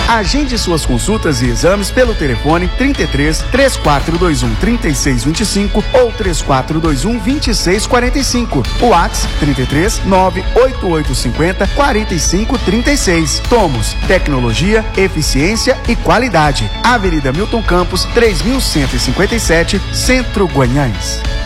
Agende suas consultas e exames pelo telefone 33 3421 3625 ou 3421 2645. O WhatsApp 33 98850 4536. Tomos, tecnologia, eficiência e qualidade. Avenida Milton Campos, 3157, Centro Guanhães.